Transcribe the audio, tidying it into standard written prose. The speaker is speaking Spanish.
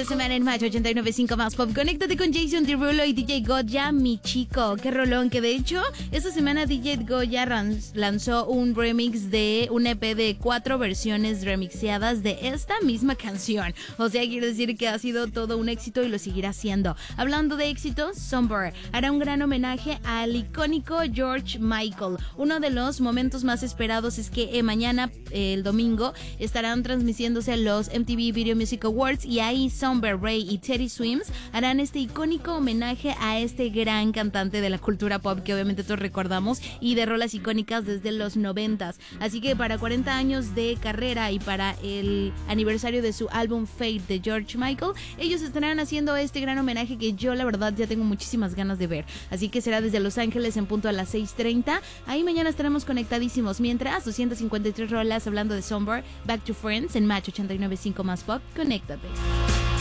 de semana en Match 89.5 Más Pop. Conéctate con Jason Derulo y DJ Goya, mi chico. Qué rolón, que de hecho, esta semana DJ Goya lanzó un remix de un EP de 4 versiones remixeadas de esta misma canción. O sea, quiere decir que ha sido todo un éxito y lo seguirá haciendo. Hablando de éxitos, Somber hará un gran homenaje al icónico George Michael. Uno de los momentos más esperados es que mañana, el domingo, estarán transmitiéndose los MTV Video Music Awards y ahí Somber, Ray y Teddy Swims harán este icónico homenaje a este gran cantante de la cultura pop que obviamente todos recordamos y de rolas icónicas desde los 90s. Así que para 40 años de carrera y para el aniversario de su álbum Fate de George Michael, ellos estarán haciendo este gran homenaje que yo la verdad ya tengo muchísimas ganas de ver. Así que será desde Los Ángeles en punto a las 6:30. Ahí mañana estaremos conectadísimos. Mientras, 253 rolas hablando de Somber, Back to Friends en Match 89.5 Más Pop. Conéctate.